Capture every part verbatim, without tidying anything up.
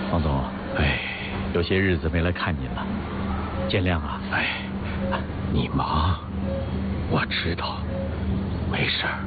方总， 哎， 有些日子没来看您了，见谅啊。 哎，你忙，我知道，没事儿。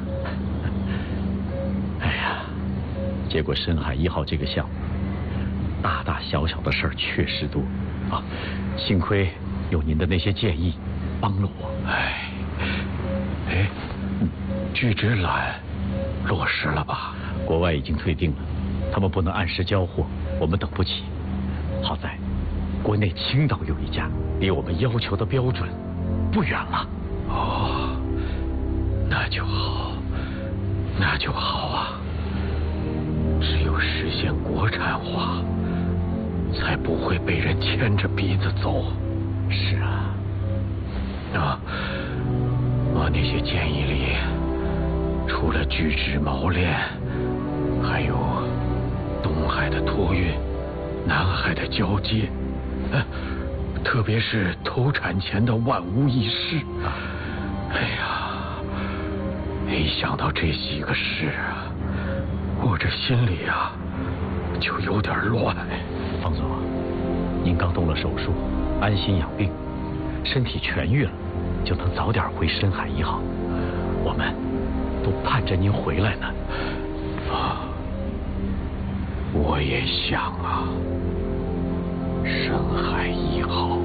哎呀，结果深海一号这个项目，大大小小的事儿确实多啊，幸亏有您的那些建议，帮了我。 哎，哎，聚酯揽落实了吧？ 国外已经退订了，他们不能按时交货，我们等不起。好在国内青岛有一家，离我们要求的标准不远了。 哦，那就好，那就好啊。只有实现国产化，才不会被人牵着鼻子走。 是啊。 啊，我那些建议里，除了聚酯锚链，还有东海的托运，南海的交接，呃，特别是投产前的万无一失。哎呀，一想到这几个事啊，我这心里啊就有点乱。 方总，您刚动了手术，安心养病，身体痊愈了，就能早点回深海一号。我们都盼着您回来呢。 啊，我也想啊，深海一号。